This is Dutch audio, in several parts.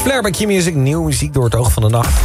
Flair bij Q-Music, nieuwe muziek door het oog van de nacht.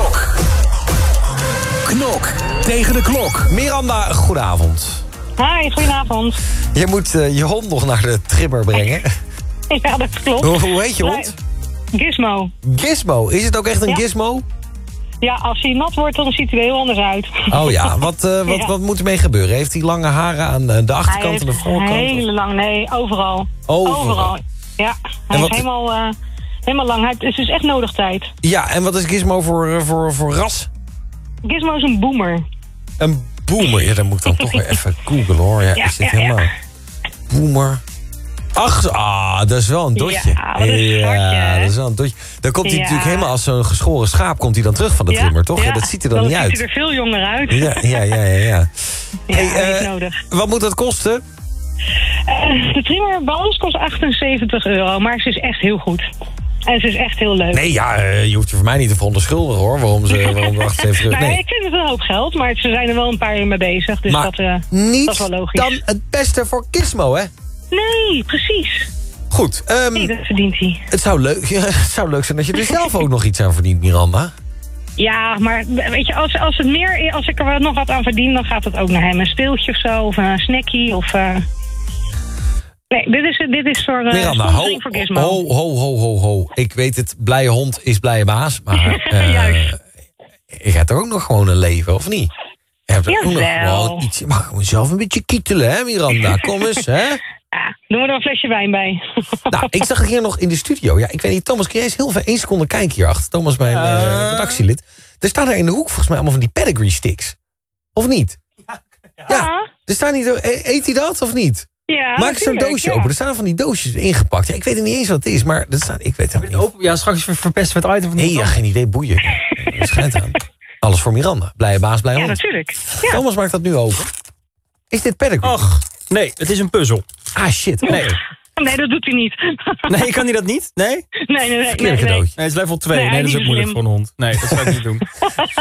Knok tegen de klok. Miranda, goedenavond. Hi, goedenavond. Je moet je hond nog naar de trimmer brengen. Ja, dat klopt. Hoe heet je hond? Gizmo. Gizmo. Is het ook echt een Ja. gizmo? Ja, als hij nat wordt, dan ziet hij er heel anders uit. Oh ja, wat moet ermee gebeuren? Heeft hij lange haren aan de achterkant en de voorkant? Hele lang, nee, overal. Overal. Ja, hij wat- is helemaal lang. Het is dus echt nodig tijd. Ja, en wat is Gizmo voor ras? Gizmo is een boomer. Een boomer. Ja, dan moet ik dan toch weer even googlen hoor. Ja, Ja, is dit ja, helemaal... Boomer. Ach, dat is wel een dotje. Ja, wat een schatje, hè? dat is wel een dotje. Dan komt hij Ja. natuurlijk helemaal als zo'n geschoren schaap... komt hij dan terug van de trimmer, toch? Ja, dat ziet er dan niet ziet uit. hij er veel jonger uit. Ja. Ja, Hey, niet nodig. wat moet dat kosten? De trimmer bij ons kost €78, maar ze is echt heel goed. En ze is echt heel leuk. Nee, ja, je hoeft je voor mij niet te verontschuldigen, hoor. Waarom de 78 euro... Nou, Nee. ik vind het een hoop geld, maar ze zijn er wel een paar jaar mee bezig. Dus Maar dat is niet wel logisch. dan het beste voor Gizmo, hè? Nee, precies. Goed, Nee, dat verdient hij. het zou leuk zijn dat je er zelf ook nog iets aan verdient, Miranda. Ja, maar weet je, als ik er nog wat aan verdien, dan gaat het ook naar hem. Een speeltje of zo, of een snackie, of... Nee, dit is voor Miranda, sponsoring voor Gizmo. ho. Ik weet het, blije hond is blije baas. Maar Juist. je hebt er ook nog gewoon een leven, of niet? Je hebt er ook nog Jawel. gewoon iets. Je mag gewoon zelf een beetje kietelen, hè, Miranda? Kom eens, hè? Ja, doen we er een flesje wijn bij. Nou, ik zag het hier nog in de studio. Ja, ik weet niet, Thomas, kun jij eens heel even 1 seconde kijken hierachter? Thomas, mijn redactielid. Er staan er in de hoek volgens mij allemaal van die pedigree sticks. Of niet? Ja. Er staan niet, eet hij dat of niet? Ja, Maak eens zo'n natuurlijk, doosje ja. open. Er staan van die doosjes ingepakt. Ja, ik weet niet eens wat het is, maar er staan, ik weet het niet. Open, ja, straks verpesten we het item van de Nee, ja, geen idee, boeien. Dat schijnt aan. Alles voor Miranda. Blije baas, blije Ja, hond. natuurlijk. Ja. Thomas maakt dat nu open. Is dit pedigree? Ach, nee, het is een puzzel. Ah, shit. Nee, Nee, dat doet hij niet. nee, kan hij dat niet? Nee? Nee. Verkeerde cadeautje. Nee, het is level 2. Nee, Nee, dat is niet ook moeilijk slim. voor een hond. Nee, dat zou ik niet doen.